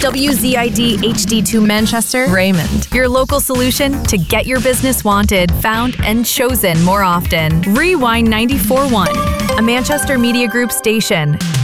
WZID HD2 Manchester, Raymond. your local solution to get your business wanted, found, and chosen more often. Rewind 94.1, a Manchester Media Group station.